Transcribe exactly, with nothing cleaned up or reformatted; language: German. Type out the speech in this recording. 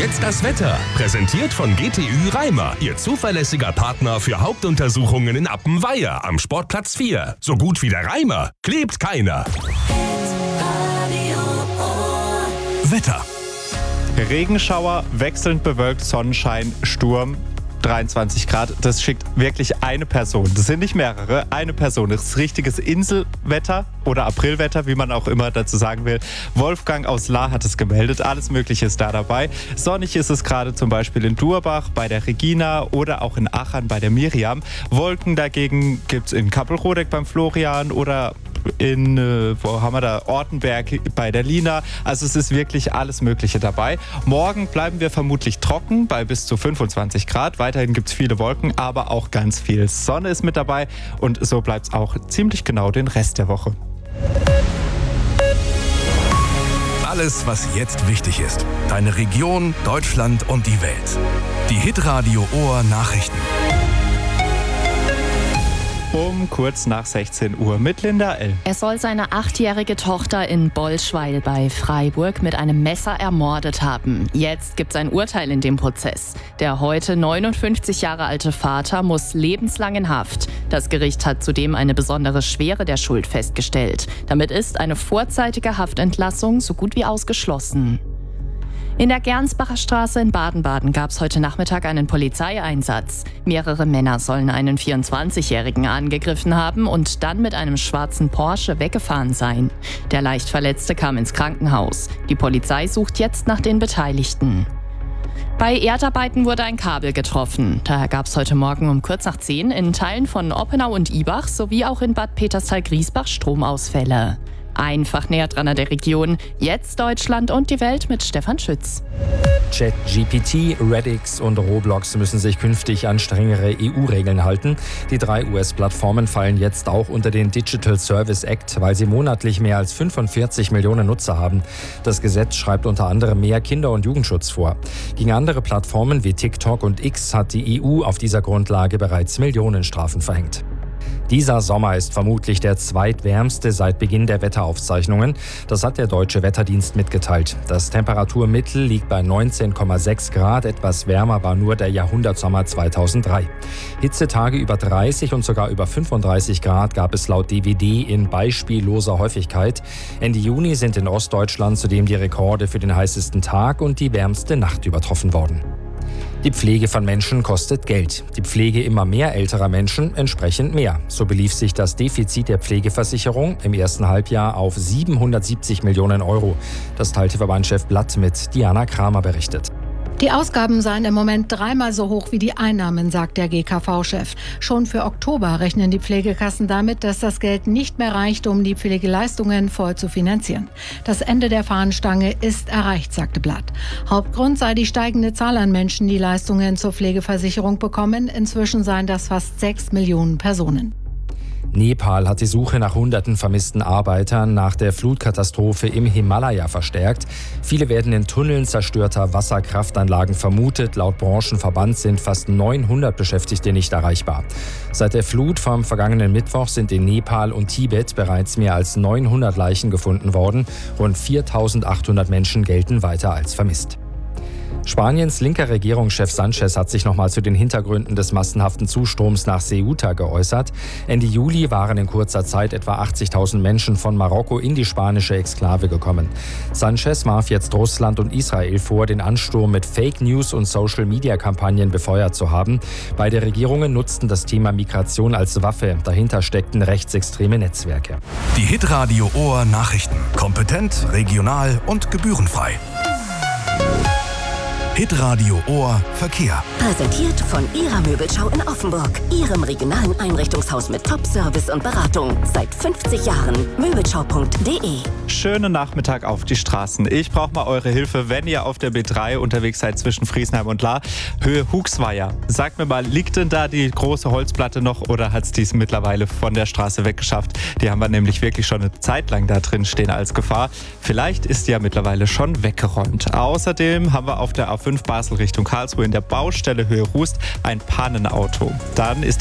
Jetzt das Wetter. Präsentiert von G T Ü Reimer. Ihr zuverlässiger Partner für Hauptuntersuchungen in Appenweier am Sportplatz vier. So gut wie der Reimer. Klebt keiner. Wetter. Regenschauer, wechselnd bewölkt, Sonnenschein, Sturm, dreiundzwanzig Grad. Das schickt wirklich eine Person. Das sind nicht mehrere, eine Person. Das ist richtiges Inselwetter oder Aprilwetter, wie man auch immer dazu sagen will. Wolfgang aus Lahr hat es gemeldet. Alles Mögliche ist da dabei. Sonnig ist es gerade zum Beispiel in Durbach, bei der Regina oder auch in Achern bei der Miriam. Wolken dagegen gibt es in Kappelrodeck beim Florian oder in, äh, wo haben wir da, Ortenberg bei der Lina. Also es ist wirklich alles Mögliche dabei. Morgen bleiben wir vermutlich trocken bei bis zu fünfundzwanzig Grad. Weiterhin gibt es viele Wolken, aber auch ganz viel Sonne ist mit dabei. Und so bleibt es auch ziemlich genau den Rest der Woche. Alles, was jetzt wichtig ist. Deine Region, Deutschland und die Welt. Die Hitradio Ohr Nachrichten. Um kurz nach sechzehn Uhr mit Linda L. Er soll seine achtjährige Tochter in Bolschweil bei Freiburg mit einem Messer ermordet haben. Jetzt gibt es ein Urteil in dem Prozess. Der heute neunundfünfzig Jahre alte Vater muss lebenslang in Haft. Das Gericht hat zudem eine besondere Schwere der Schuld festgestellt. Damit ist eine vorzeitige Haftentlassung so gut wie ausgeschlossen. In der Gernsbacher Straße in Baden-Baden gab es heute Nachmittag einen Polizeieinsatz. Mehrere Männer sollen einen vierundzwanzigjährigen angegriffen haben und dann mit einem schwarzen Porsche weggefahren sein. Der Leichtverletzte kam ins Krankenhaus. Die Polizei sucht jetzt nach den Beteiligten. Bei Erdarbeiten wurde ein Kabel getroffen. Daher gab es heute Morgen um kurz nach zehn in Teilen von Oppenau und Ibach sowie auch in Bad Peterstal-Griesbach Stromausfälle. Einfach näher dran an der Region. Jetzt Deutschland und die Welt mit Stefan Schütz. ChatGPT, Reddix und Roblox müssen sich künftig an strengere E U-Regeln halten. Die drei U S-Plattformen fallen jetzt auch unter den Digital Service Act, weil sie monatlich mehr als fünfundvierzig Millionen Nutzer haben. Das Gesetz schreibt unter anderem mehr Kinder- und Jugendschutz vor. Gegen andere Plattformen wie TikTok und X hat die E U auf dieser Grundlage bereits Millionenstrafen verhängt. Dieser Sommer ist vermutlich der zweitwärmste seit Beginn der Wetteraufzeichnungen. Das hat der Deutsche Wetterdienst mitgeteilt. Das Temperaturmittel liegt bei neunzehn Komma sechs Grad. Etwas wärmer war nur der Jahrhundertsommer zweitausenddrei. Hitzetage über dreißig und sogar über fünfunddreißig Grad gab es laut D W D in beispielloser Häufigkeit. Ende Juni sind in Ostdeutschland zudem die Rekorde für den heißesten Tag und die wärmste Nacht übertroffen worden. Die Pflege von Menschen kostet Geld. Die Pflege immer mehr älterer Menschen entsprechend mehr. So belief sich das Defizit der Pflegeversicherung im ersten Halbjahr auf siebenhundertsiebzig Millionen Euro. Das teilte Verbandschef Blatt mit. Diana Kramer berichtet. Die Ausgaben seien im Moment dreimal so hoch wie die Einnahmen, sagt der G K V-Chef. Schon für Oktober rechnen die Pflegekassen damit, dass das Geld nicht mehr reicht, um die Pflegeleistungen voll zu finanzieren. Das Ende der Fahnenstange ist erreicht, sagte Blatt. Hauptgrund sei die steigende Zahl an Menschen, die Leistungen zur Pflegeversicherung bekommen. Inzwischen seien das fast sechs Millionen Personen. Nepal hat die Suche nach hunderten vermissten Arbeitern nach der Flutkatastrophe im Himalaya verstärkt. Viele werden in Tunneln zerstörter Wasserkraftanlagen vermutet. Laut Branchenverband sind fast neunhundert Beschäftigte nicht erreichbar. Seit der Flut vom vergangenen Mittwoch sind in Nepal und Tibet bereits mehr als neunhundert Leichen gefunden worden. Rund viertausendachthundert Menschen gelten weiter als vermisst. Spaniens linker Regierungschef Sanchez hat sich nochmal zu den Hintergründen des massenhaften Zustroms nach Ceuta geäußert. Ende Juli waren in kurzer Zeit etwa achtzigtausend Menschen von Marokko in die spanische Exklave gekommen. Sanchez warf jetzt Russland und Israel vor, den Ansturm mit Fake News und Social-Media-Kampagnen befeuert zu haben. Beide Regierungen nutzten das Thema Migration als Waffe. Dahinter steckten rechtsextreme Netzwerke. Die Hitradio Ohr Nachrichten. Kompetent, regional und gebührenfrei. Hitradio Ohr Verkehr. Präsentiert von Ihrer Möbelschau in Offenburg. Ihrem regionalen Einrichtungshaus mit Top-Service und Beratung. Seit fünfzig Jahren. Möbelschau punkt de. Schönen Nachmittag auf die Straßen. Ich brauche mal eure Hilfe, wenn ihr auf der B drei unterwegs seid zwischen Friesenheim und Lahr. Höhe Huxweier. Sagt mir mal, liegt denn da die große Holzplatte noch oder hat es dies mittlerweile von der Straße weggeschafft? Die haben wir nämlich wirklich schon eine Zeit lang da drin stehen als Gefahr. Vielleicht ist die ja mittlerweile schon weggeräumt. Außerdem haben wir auf der A fünf Basel Richtung Karlsruhe in der Baustelle Höhe Rust ein Pannenauto. Dann ist